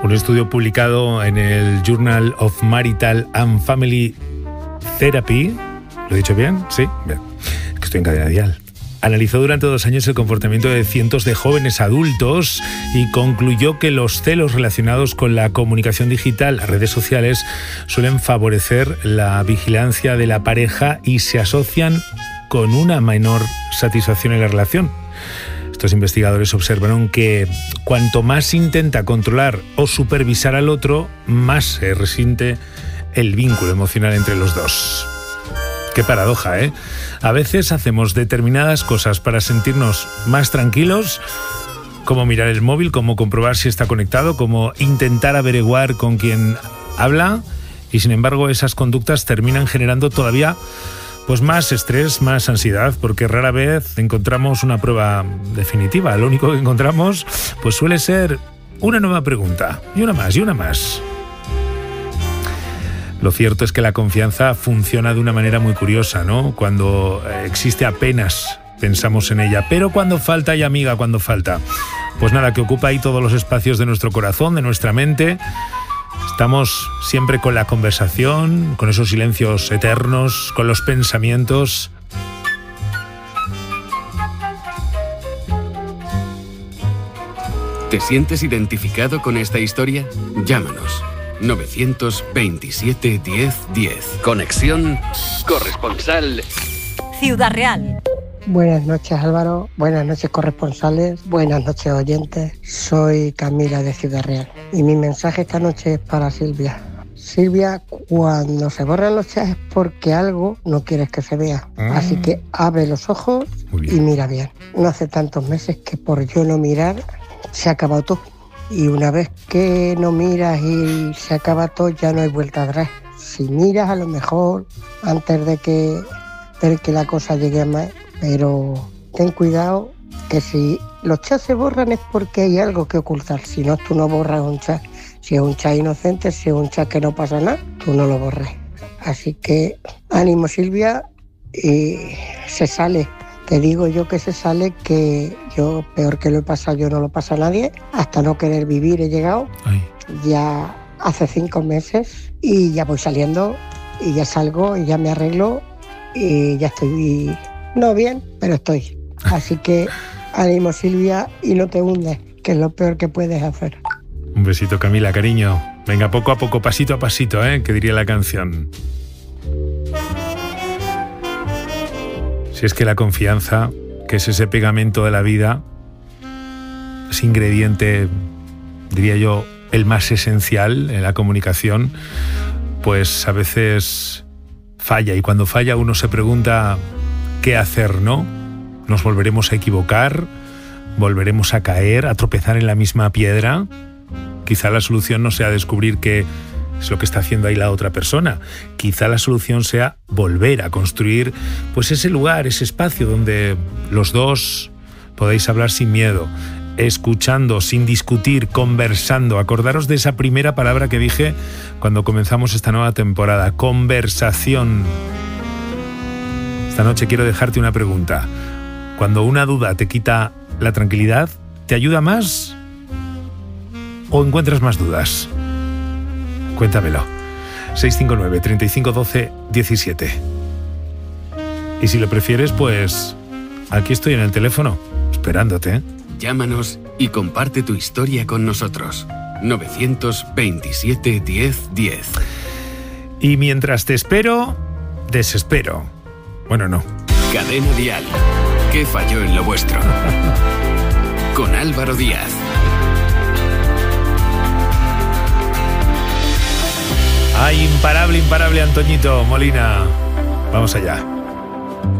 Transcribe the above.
Un estudio publicado en el Journal of Marital and Family Therapy, ¿lo he dicho bien? Sí, bien. Es que estoy en cadena dial. Analizó durante 2 años el comportamiento de cientos de jóvenes adultos y concluyó que los celos relacionados con la comunicación digital, las redes sociales, suelen favorecer la vigilancia de la pareja y se asocian con una menor satisfacción en la relación. Estos investigadores observaron que cuanto más intenta controlar o supervisar al otro, más se resiente el vínculo emocional entre los dos. Qué paradoja, ¿eh? A veces hacemos determinadas cosas para sentirnos más tranquilos, como mirar el móvil, como comprobar si está conectado, como intentar averiguar con quién habla, y sin embargo esas conductas terminan generando todavía pues más estrés, más ansiedad, porque rara vez encontramos una prueba definitiva. Lo único que encontramos pues suele ser una nueva pregunta, y una más, y una más. Lo cierto es que la confianza funciona de una manera muy curiosa, ¿no? Cuando existe apenas pensamos en ella, pero cuando falta, y amiga, cuando falta. Pues nada, que ocupa ahí todos los espacios de nuestro corazón, de nuestra mente. Estamos siempre con la conversación, con esos silencios eternos, con los pensamientos. ¿Te sientes identificado con esta historia? Llámanos. 927 10 10. Conexión corresponsal Ciudad Real. Buenas noches, Álvaro. Buenas noches, corresponsales. Buenas noches, oyentes. Soy Camila de Ciudad Real y mi mensaje esta noche es para Silvia. Silvia, cuando se borran los chats es porque algo no quieres que se vea. Así que abre los ojos y mira bien. No hace tantos meses que por yo no mirar se ha acabado todo. Y una vez que no miras y se acaba todo, ya no hay vuelta atrás. Si miras, a lo mejor antes de que la cosa llegue a más, pero ten cuidado que si los chats se borran es porque hay algo que ocultar. Si no, tú no borras un chat. Si es un chat inocente, si es un chat que no pasa nada, tú no lo borres. Así que ánimo, Silvia, y se sale. Te digo yo que se sale, que yo peor que lo he pasado yo no lo pasa a nadie. Hasta no querer vivir he llegado. Ay. Ya hace 5 meses y ya voy saliendo y ya salgo y ya me arreglo y ya estoy, no bien, pero estoy. Así que ánimo, Silvia, y no te hundes, que es lo peor que puedes hacer. Un besito, Camila, cariño. Venga, poco a poco, pasito a pasito, que diría la canción. Si es que la confianza, que es ese pegamento de la vida, ese ingrediente, diría yo, el más esencial en la comunicación, pues a veces falla. Y cuando falla uno se pregunta qué hacer, ¿no? ¿Nos volveremos a equivocar? ¿Volveremos a caer, a tropezar en la misma piedra? Quizá la solución no sea descubrir qué es lo que está haciendo ahí la otra persona. Quizá la solución sea volver a construir pues ese lugar, ese espacio donde los dos podáis hablar sin miedo, escuchando, sin discutir, conversando. Acordaros de esa primera palabra que dije cuando comenzamos esta nueva temporada, conversación. Esta noche quiero dejarte una pregunta. Cuando una duda te quita la tranquilidad, ¿te ayuda más o encuentras más dudas? Cuéntamelo. 659 35 12 17. Y si lo prefieres, pues aquí estoy en el teléfono, esperándote. Llámanos y comparte tu historia con nosotros. 927 10 10. Y mientras te espero, desespero. Bueno, no. Cadena Dial. ¿Qué falló en lo vuestro? Con Álvaro Díaz. ¡Ay, imparable, Antoñito Molina! Vamos allá.